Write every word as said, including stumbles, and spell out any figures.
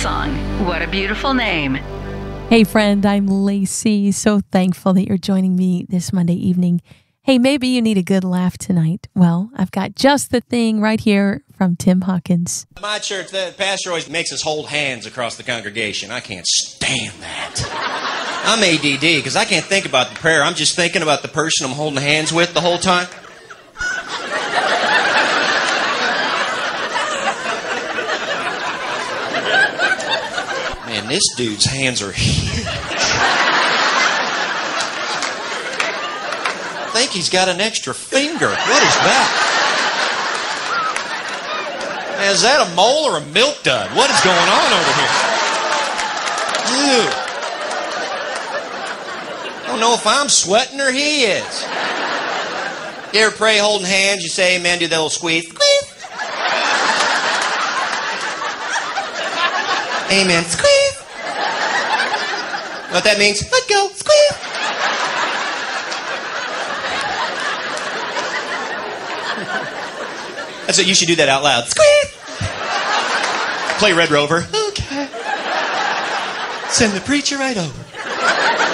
Hillsong. What a beautiful name. Hey friend, I'm Lacey. So thankful that you're joining me this Monday evening. Hey, maybe you need a good laugh tonight. Well, I've got just the thing right here from Tim Hawkins. My church, the pastor always makes us hold hands across the congregation. I can't stand that. I'm A D D because I can't think about the prayer. I'm just thinking about the person I'm holding hands with the whole time. Man, this dude's hands are huge. I think he's got an extra finger. What is that? Man, is that a mole or a milk dud? What is going on over here? Dude. I don't know if I'm sweating or he is. You ever pray holding hands? You say amen, do that little squeeze. Squeeze. Amen. Squeeze. You know what that means? Let go. Squeeze. That's what you should do that out loud. Squeeze. Play Red Rover. Okay. Send the preacher right over.